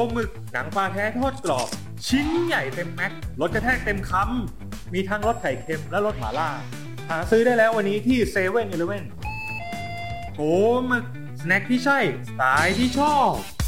หมึกหนังปลาแท้ทอดกรอบชิ้นใหญ่เต็มแม็กรสกระแทกเต็มคำมีทั้งรสไข่เค็มและรสหม่าล่าหาซื้อได้แล้ววันนี้ที่เซเว่นอีเลฟเว่นโกหมึกสแน็คที่ใช่สไตล์ที่ชอบ